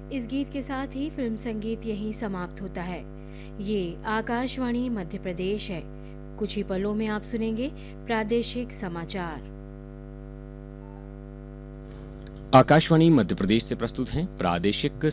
इस गीत के साथ ही फिल्म संगीत यहीं समाप्त होता है। ये आकाशवाणी मध्य प्रदेश है। कुछ ही पलों में आप सुनेंगे प्रादेशिक समाचार। आकाशवाणी मध्य प्रदेश से प्रस्तुत हैं प्रादेशिक